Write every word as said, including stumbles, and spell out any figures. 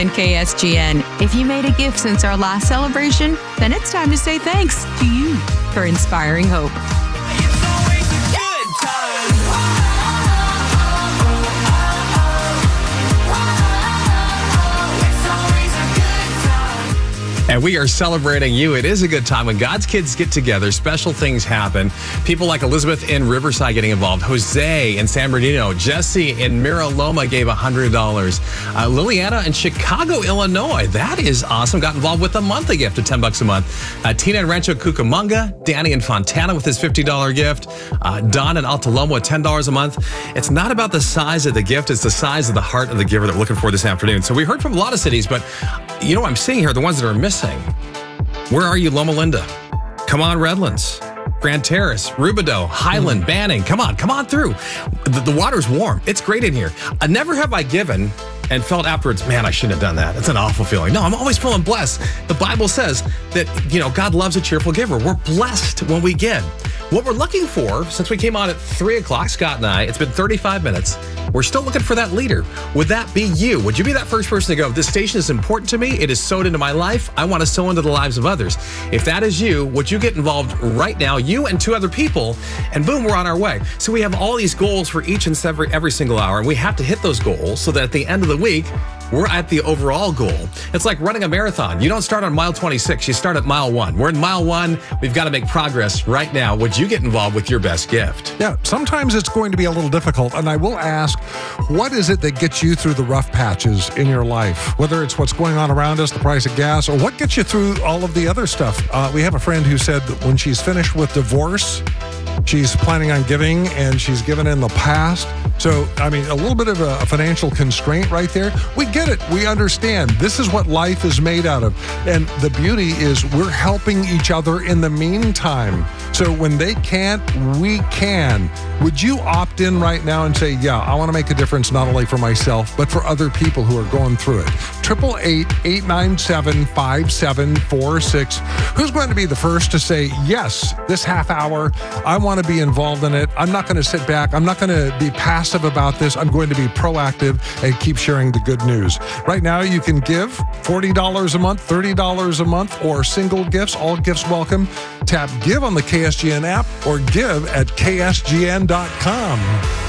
And K S G N. If you made a gift since our last celebration, then it's time to say thanks to you for inspiring hope. It's always a good time. It's always a good time. And we are celebrating you. It is a good time when God's kids get together. Special things happen. People like Elizabeth in Riverside getting involved. Jose in San Bernardino. Jesse in Mira Loma gave one hundred dollars. Uh, Liliana in Chicago, Illinois. That is awesome. Got involved with a monthly gift of ten bucks a month. Uh, Tina in Rancho Cucamonga. Danny in Fontana with his fifty dollars gift. Uh, Don in Altaloma with ten dollars a month. It's not about the size of the gift. It's the size of the heart of the giver that we're looking for this afternoon. So we heard from a lot of cities, but you know what I'm seeing here? The ones that are missing. Where are you, Loma Linda? Come on, Redlands. Grand Terrace, Rubidoux, Highland, Banning. Come on, come on through. The, the water's warm. It's great in here. Uh, never have I given and felt afterwards, man, I shouldn't have done that. It's an awful feeling. No, I'm always feeling blessed. The Bible says that, you know, God loves a cheerful giver. We're blessed when we give. What we're looking for, since we came on at three o'clock, Scott and I, it's been thirty-five minutes. We're still looking for that leader. Would that be you? Would you be that first person to go, this station is important to me. It is sowed into my life. I want to sow into the lives of others. If that is you, would you get involved right now, you and two other people, and boom, we're on our way. So we have all these goals for each and every, every single hour, and we have to hit those goals so that at the end of the week, we're at the overall goal. It's like running a marathon. You don't start on mile twenty-six, you start at mile one. We're in mile one. We've got to make progress right now. Would you get involved with your best gift? Yeah, sometimes it's going to be a little difficult, and I will ask, what is it that gets you through the rough patches in your life? Whether it's what's going on around us, the price of gas, or what gets you through all of the other stuff? Uh, we have a friend who said that when she's finished with divorce, she's planning on giving, and she's given in the past. So, I mean, a little bit of a financial constraint right there. We get it. We understand. This is what life is made out of. And the beauty is we're helping each other in the meantime. So when they can't, we can. Would you opt in right now and say, yeah, I want to make a difference not only for myself, but for other people who are going through it? eight eight eight, eight nine seven, five seven four six. Who's going to be the first to say, yes, this half hour, I want to be involved in it. I'm not going to sit back. I'm not going to be passive about this. I'm going to be proactive and keep sharing the good news. Right now, you can give forty dollars a month, thirty dollars a month, or single gifts, all gifts welcome. Tap Give on the K S G N app or give at K S G N dot com.